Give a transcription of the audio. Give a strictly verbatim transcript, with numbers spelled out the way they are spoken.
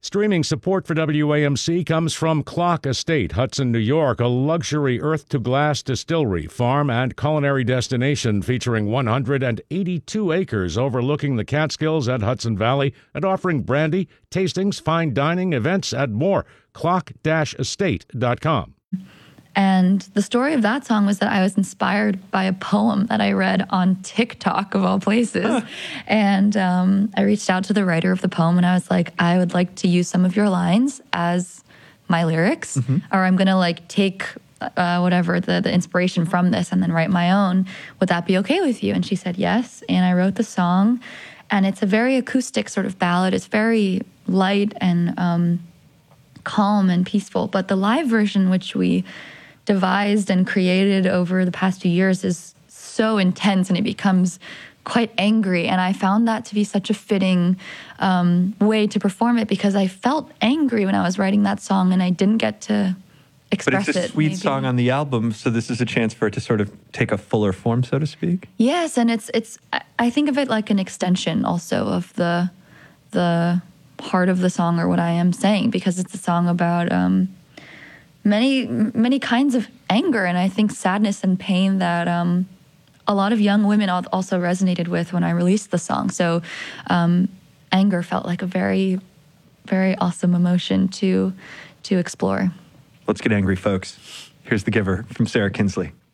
Streaming support for W A M C comes from Clock Estate, Hudson, New York, a luxury earth-to-glass distillery, farm, and culinary destination featuring one hundred eighty-two acres overlooking the Catskills and Hudson Valley and offering brandy, tastings, fine dining, events, and more. clock dash estate dot com. And the story of that song was that I was inspired by a poem that I read on TikTok, of all places. Huh. And um, I reached out to the writer of the poem, and I was like, I would like to use some of your lines as my lyrics, mm-hmm. or I'm going to like take uh, whatever, the, the inspiration from this and then write my own. Would that be okay with you? And she said yes. And I wrote the song, and it's a very acoustic sort of ballad. It's very light and um, calm and peaceful. But the live version, which we devised and created over the past few years, is so intense, and it becomes quite angry. And I found that to be such a fitting um, way to perform it, because I felt angry when I was writing that song and I didn't get to express it. But it's a sweet maybe. song on the album, so this is a chance for it to sort of take a fuller form, so to speak. Yes, and it's it's. I think of it like an extension also of the the part of the song, or what I am saying, because it's a song about Um, many, many kinds of anger, and I think sadness and pain that um, a lot of young women also resonated with when I released the song. So um, anger felt like a very, very awesome emotion to to explore. Let's get angry, folks. Here's The Giver from Sarah Kinsley.